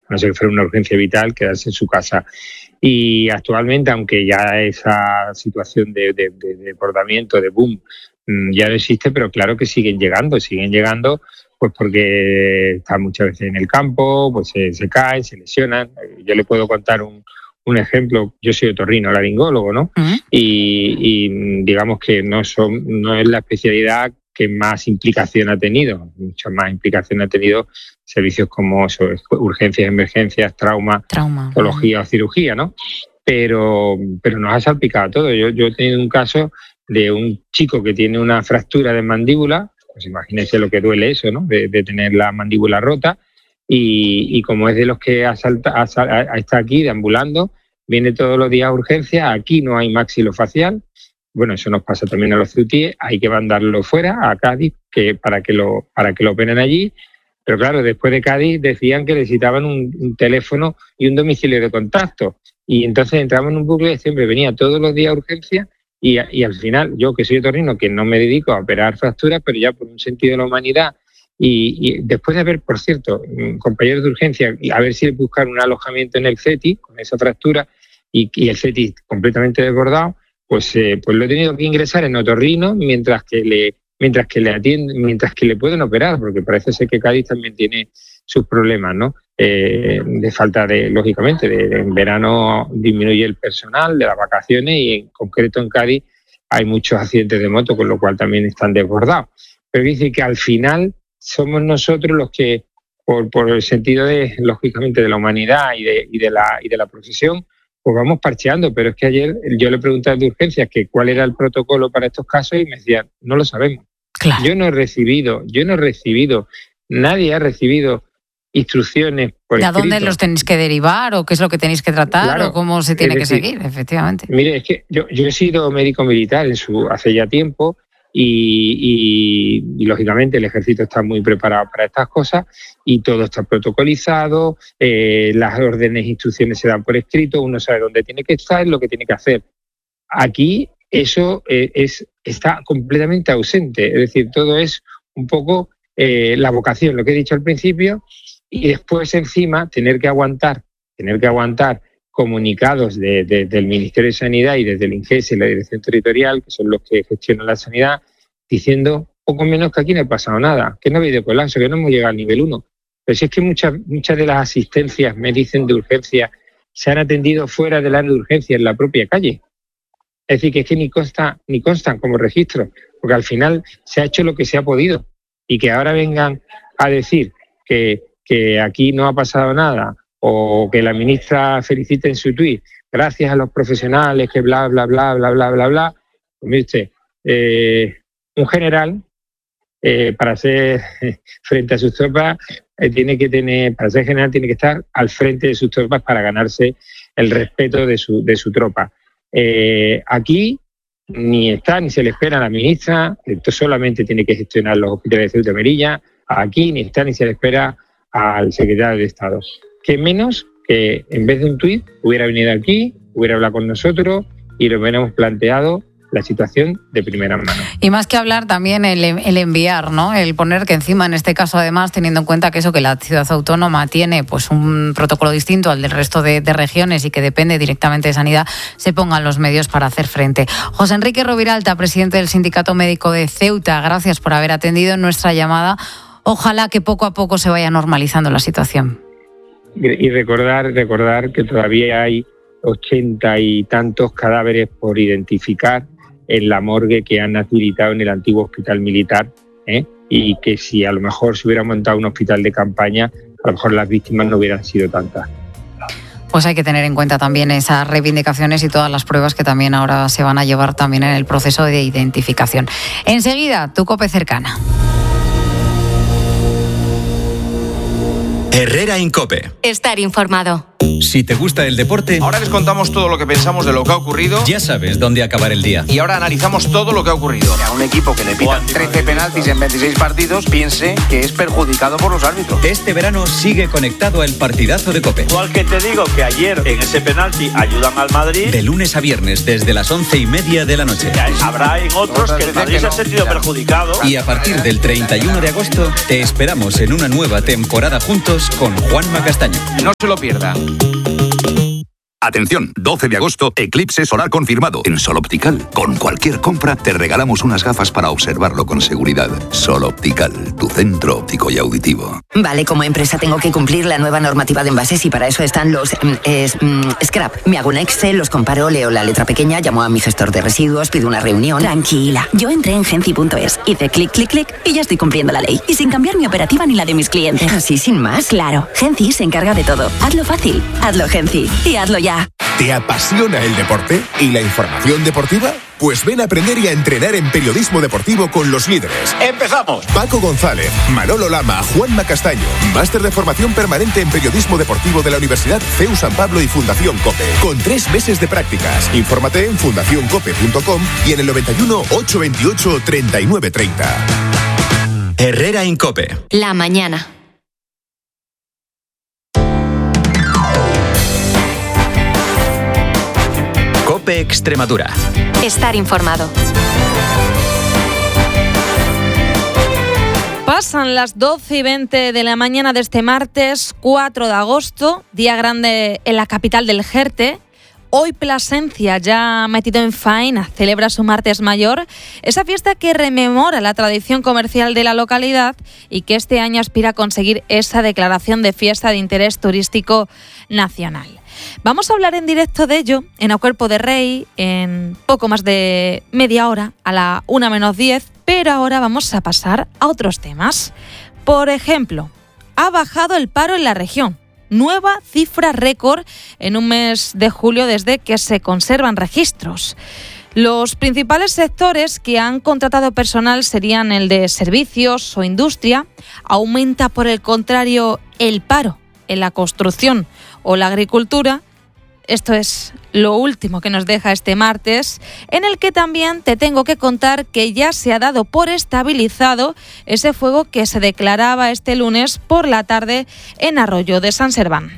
a no ser que fuera una urgencia vital, quedarse en su casa. Y actualmente, aunque ya esa situación de desbordamiento, de boom, ya no existe, pero claro que siguen llegando, pues porque están muchas veces en el campo, pues se caen, se lesionan. Yo le puedo contar un ejemplo. Yo soy otorrinolaringólogo, ¿no? Uh-huh. Y digamos que no es la especialidad que más implicación ha tenido. Mucha más implicación ha tenido servicios como urgencias, emergencias, trauma, oncología o cirugía, ¿no? Pero nos ha salpicado todo. Yo he tenido un caso de un chico que tiene una fractura de mandíbula. Pues imagínense lo que duele eso, ¿no? De tener la mandíbula rota. Y como es de los que está aquí deambulando, viene todos los días a urgencias. Aquí no hay maxilofacial. Bueno, eso nos pasa también a los CUTI. Hay que mandarlo fuera, a Cádiz, para que lo operen allí. Pero claro, después de Cádiz decían que necesitaban un teléfono y un domicilio de contacto. Y entonces entramos en un bucle de siempre. Venía todos los días a urgencias. Y al final, yo que soy otorrino, que no me dedico a operar fracturas, pero ya por un sentido de la humanidad, y después de haber, por cierto, compañeros de urgencia, a ver si buscar un alojamiento en el CETI, con esa fractura, y el CETI completamente desbordado, pues lo he tenido que ingresar en otorrino mientras que le atienden, mientras que le pueden operar, porque parece ser que Cádiz también tiene sus problemas, ¿no? De falta lógicamente, en verano disminuye el personal de las vacaciones y en concreto en Cádiz hay muchos accidentes de moto, con lo cual también están desbordados. Pero dice que al final somos nosotros los que, por el sentido lógicamente, de la humanidad y de la profesión, pues vamos parcheando. Pero es que ayer yo le pregunté de urgencias que cuál era el protocolo para estos casos y me decían, no lo sabemos. Claro. Yo no he recibido, nadie ha recibido instrucciones por escrito. ¿A dónde los tenéis que derivar o qué es lo que tenéis que tratar, claro, o cómo se tiene que seguir? Efectivamente. Mire, es que yo he sido médico militar hace ya tiempo y lógicamente el ejército está muy preparado para estas cosas y todo está protocolizado, las órdenes e instrucciones se dan por escrito, uno sabe dónde tiene que estar, lo que tiene que hacer. Aquí eso está completamente ausente, es decir, todo es un poco la vocación, lo que he dicho al principio, y después encima tener que aguantar comunicados del Ministerio de Sanidad y desde el INGESE, la Dirección Territorial, que son los que gestionan la sanidad, diciendo poco menos que aquí no ha pasado nada, que no ha habido colapso, que no hemos llegado al nivel 1. Pero si es que muchas de las asistencias, me dicen, de urgencia, se han atendido fuera del área de urgencia, en la propia calle. Es decir, que es que ni constan como registro, porque al final se ha hecho lo que se ha podido y que ahora vengan a decir que aquí no ha pasado nada o que la ministra felicite en su tuit, gracias a los profesionales que bla, bla, bla, bla, bla, bla, bla. Pues mire usted, un general para ser frente a sus tropas para ser general tiene que estar al frente de sus tropas para ganarse el respeto de su tropa. Aquí ni está ni se le espera a la ministra, esto solamente tiene que gestionar los hospitales de Ceuta y Melilla, aquí ni está ni se le espera al secretario de Estado. Que menos que en vez de un tuit hubiera venido aquí, hubiera hablado con nosotros y lo hubiéramos planteado la situación de primera mano. Y más que hablar también el enviar, ¿no? El poner que encima, en este caso además, teniendo en cuenta que la ciudad autónoma tiene pues un protocolo distinto al del resto de regiones y que depende directamente de sanidad, se pongan los medios para hacer frente. José Enrique Roviralta, presidente del Sindicato Médico de Ceuta, gracias por haber atendido nuestra llamada. Ojalá que poco a poco se vaya normalizando la situación. Y recordar que todavía hay 80 y tantos cadáveres por identificar en la morgue que han habilitado en el antiguo hospital militar, y que si a lo mejor se hubiera montado un hospital de campaña, a lo mejor las víctimas no hubieran sido tantas. Pues hay que tener en cuenta también esas reivindicaciones y todas las pruebas que también ahora se van a llevar también en el proceso de identificación. Enseguida, tu COPE cercana. Herrera en COPE. Estar informado. Si te gusta el deporte, ahora les contamos todo lo que pensamos de lo que ha ocurrido. Ya sabes dónde acabar el día. Y ahora analizamos todo lo que ha ocurrido. A un equipo que le pitan 13 penaltis en 26 partidos piense que es perjudicado por los árbitros. Este verano sigue conectado al partidazo de COPE. Igual que te digo que ayer en ese penalti ayudan al Madrid. De lunes a viernes desde las 11:30 de la noche. Habrá en otros que el Madrid se ha sentido perjudicado. Y a partir del 31 de agosto te esperamos en una nueva temporada juntos con Juanma Castaño. No se lo pierdan. Atención, 12 de agosto, eclipse solar confirmado en Sol Optical. Con cualquier compra te regalamos unas gafas para observarlo con seguridad. Sol Optical, tu centro óptico y auditivo. Vale, como empresa tengo que cumplir la nueva normativa de envases y para eso están los scrap. Me hago un Excel, los comparo, leo la letra pequeña, llamo a mi gestor de residuos, pido una reunión. Tranquila, yo entré en Genci.es, hice clic, clic, clic y ya estoy cumpliendo la ley. Y sin cambiar mi operativa ni la de mis clientes. ¿Así sin más? Claro, Genci se encarga de todo. Hazlo fácil, hazlo Genci y hazlo ya. ¿Te apasiona el deporte y la información deportiva? Pues ven a aprender y a entrenar en periodismo deportivo con los líderes. ¡Empezamos! Paco González, Manolo Lama, Juanma Castaño. Máster de formación permanente en periodismo deportivo de la Universidad CEU San Pablo y Fundación COPE. Con 3 meses de prácticas. Infórmate en fundacioncope.com y en el 91 828 3930. Herrera en COPE. La mañana. COPE Extremadura. Estar informado. Pasan las 12:20 de la mañana de este martes 4 de agosto, día grande en la capital del Jerte. Hoy Plasencia, ya metido en faena, celebra su martes mayor, esa fiesta que rememora la tradición comercial de la localidad y que este año aspira a conseguir esa declaración de fiesta de interés turístico nacional. Vamos a hablar en directo de ello en A Cuerpo de Rey en poco más de media hora, a la 1:10, pero ahora vamos a pasar a otros temas. Por ejemplo, ha bajado el paro en la región. Nueva cifra récord en un mes de julio desde que se conservan registros. Los principales sectores que han contratado personal serían el de servicios o industria. Aumenta, por el contrario, el paro en la construcción o la agricultura. Esto es lo último que nos deja este martes, en el que también te tengo que contar que ya se ha dado por estabilizado ese fuego que se declaraba este lunes por la tarde en Arroyo de San Serván.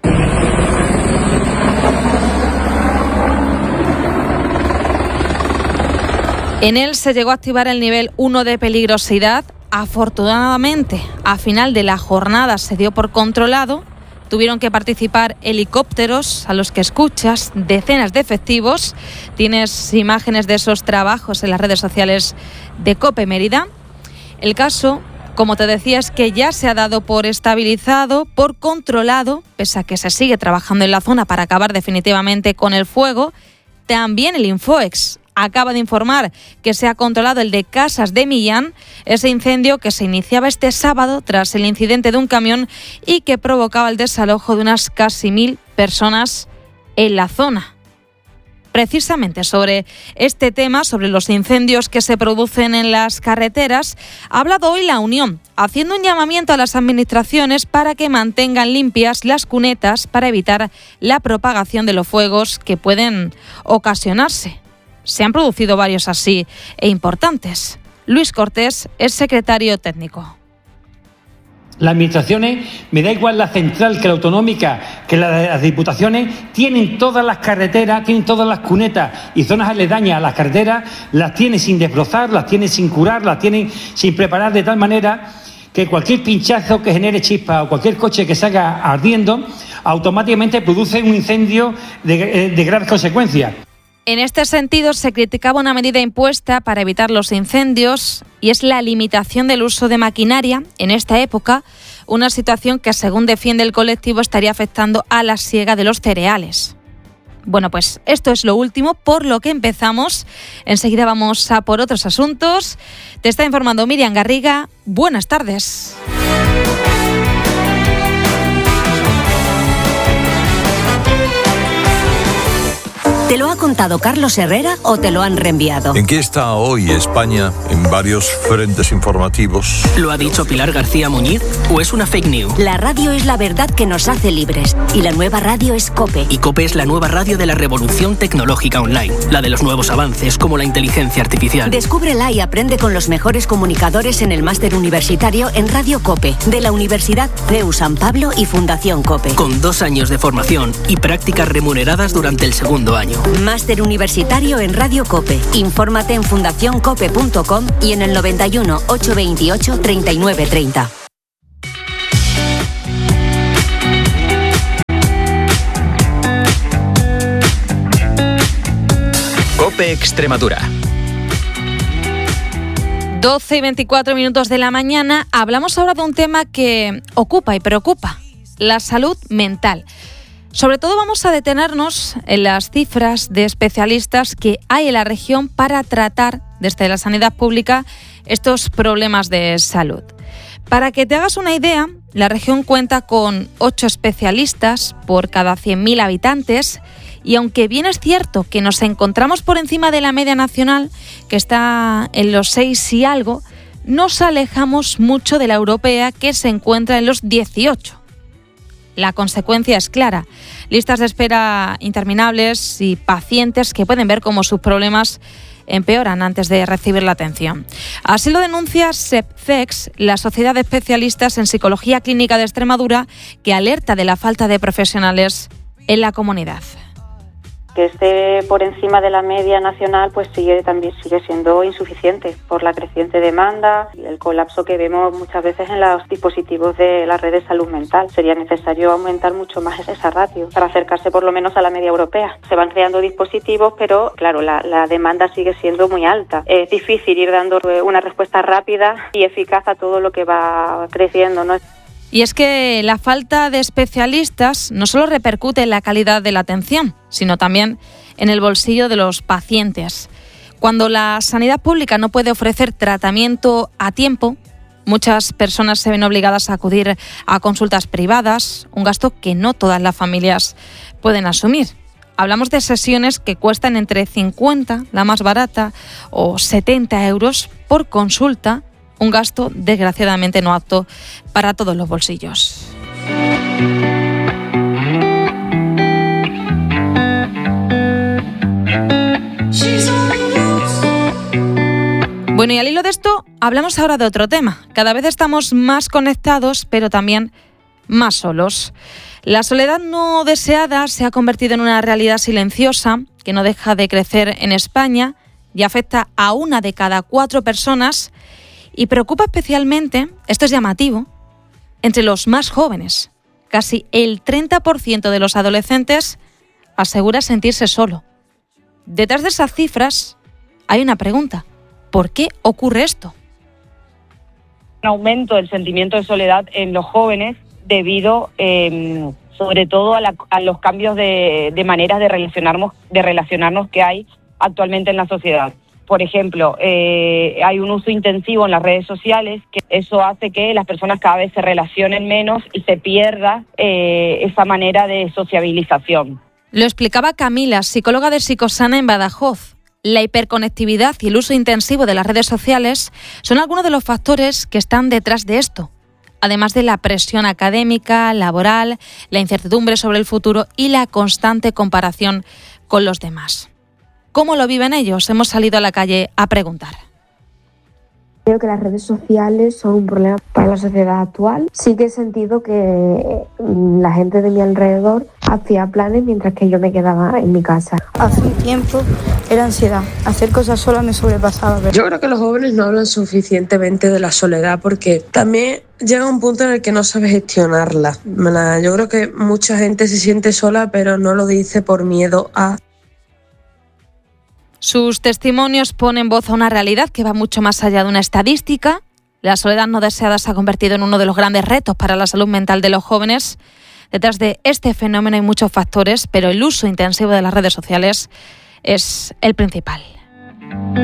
En él se llegó a activar el nivel 1 de peligrosidad. Afortunadamente, a final de la jornada se dio por controlado. Tuvieron que participar helicópteros a los que escuchas, decenas de efectivos. Tienes imágenes de esos trabajos en las redes sociales de COPE Mérida. El caso, como te decía, es que ya se ha dado por estabilizado, por controlado, pese a que se sigue trabajando en la zona para acabar definitivamente con el fuego. También el Infoex acaba de informar que se ha controlado el de Casas de Millán, ese incendio que se iniciaba este sábado tras el incidente de un camión y que provocaba el desalojo de unas casi 1.000 personas en la zona. Precisamente sobre este tema, sobre los incendios que se producen en las carreteras, ha hablado hoy la Unión, haciendo un llamamiento a las administraciones para que mantengan limpias las cunetas para evitar la propagación de los fuegos que pueden ocasionarse. Se han producido varios así e importantes. Luis Cortés es secretario técnico. Las administraciones, me da igual la central que la autonómica, que las diputaciones, tienen todas las carreteras, tienen todas las cunetas y zonas aledañas a las carreteras, las tienen sin desbrozar, las tienen sin curar, las tienen sin preparar de tal manera que cualquier pinchazo que genere chispa o cualquier coche que salga ardiendo, automáticamente produce un incendio de graves consecuencias. En este sentido, se criticaba una medida impuesta para evitar los incendios y es la limitación del uso de maquinaria en esta época, una situación que, según defiende el colectivo, estaría afectando a la siega de los cereales. Bueno, pues esto es lo último por lo que empezamos. Enseguida vamos a por otros asuntos. Te está informando Miriam Garriga. Buenas tardes. ¿Te lo ha contado Carlos Herrera o te lo han reenviado? ¿En qué está hoy España en varios frentes informativos? ¿Lo ha dicho Pilar García Muñiz o es una fake news? La radio es la verdad que nos hace libres y la nueva radio es COPE. Y COPE es la nueva radio de la revolución tecnológica online, la de los nuevos avances como la inteligencia artificial. Descúbrela y aprende con los mejores comunicadores en el máster universitario en Radio COPE de la Universidad CEU San Pablo y Fundación COPE. Con 2 años de formación y prácticas remuneradas durante el segundo año. Máster universitario en Radio COPE. Infórmate en fundacioncope.com y en el 91 828 3930. COPE Extremadura. 12 y 24 minutos de la mañana. Hablamos ahora de un tema que ocupa y preocupa: la salud mental. Sobre todo vamos a detenernos en las cifras de especialistas que hay en la región para tratar desde la sanidad pública estos problemas de salud. Para que te hagas una idea, la región cuenta con 8 especialistas por cada 100.000 habitantes y aunque bien es cierto que nos encontramos por encima de la media nacional, que está en los 6 y algo, nos alejamos mucho de la europea, que se encuentra en los 18. La consecuencia es clara: listas de espera interminables y pacientes que pueden ver cómo sus problemas empeoran antes de recibir la atención. Así lo denuncia SEPCEX, la Sociedad de Especialistas en Psicología Clínica de Extremadura, que alerta de la falta de profesionales en la comunidad. Que esté por encima de la media nacional pues sigue siendo insuficiente por la creciente demanda y el colapso que vemos muchas veces en los dispositivos de la red de salud mental. Sería necesario aumentar mucho más esa ratio para acercarse por lo menos a la media europea. Se van creando dispositivos, pero claro, la demanda sigue siendo muy alta. Es difícil ir dando una respuesta rápida y eficaz a todo lo que va creciendo, ¿no? Y es que la falta de especialistas no solo repercute en la calidad de la atención, sino también en el bolsillo de los pacientes. Cuando la sanidad pública no puede ofrecer tratamiento a tiempo, muchas personas se ven obligadas a acudir a consultas privadas, un gasto que no todas las familias pueden asumir. Hablamos de sesiones que cuestan entre 50, la más barata, o 70 euros por consulta, un gasto desgraciadamente no apto para todos los bolsillos. Bueno, y al hilo de esto, hablamos ahora de otro tema. Cada vez estamos más conectados, pero también más solos. La soledad no deseada se ha convertido en una realidad silenciosa que no deja de crecer en España y afecta a 1 de cada 4 personas. Y preocupa especialmente, esto es llamativo, entre los más jóvenes. Casi el 30% de los adolescentes asegura sentirse solo. Detrás de esas cifras hay una pregunta: ¿por qué ocurre esto? Un aumento del sentimiento de soledad en los jóvenes debido sobre todo a los cambios de maneras de relacionarnos que hay actualmente en la sociedad. Por ejemplo, hay un uso intensivo en las redes sociales, que eso hace que las personas cada vez se relacionen menos y se pierda esa manera de sociabilización. Lo explicaba Camila, psicóloga de Psicosana en Badajoz. La hiperconectividad y el uso intensivo de las redes sociales son algunos de los factores que están detrás de esto, además de la presión académica, laboral, la incertidumbre sobre el futuro y la constante comparación con los demás. ¿Cómo lo viven ellos? Hemos salido a la calle a preguntar. Creo que las redes sociales son un problema para la sociedad actual. Sí que he sentido que la gente de mi alrededor hacía planes mientras que yo me quedaba en mi casa. Hace un tiempo era ansiedad. Hacer cosas solas me sobrepasaba. Yo creo que los jóvenes no hablan suficientemente de la soledad porque también llega un punto en el que no sabe gestionarla. Yo creo que mucha gente se siente sola pero no lo dice por miedo a... Sus testimonios ponen voz a una realidad que va mucho más allá de una estadística. La soledad no deseada se ha convertido en uno de los grandes retos para la salud mental de los jóvenes. Detrás de este fenómeno hay muchos factores, pero el uso intensivo de las redes sociales es el principal.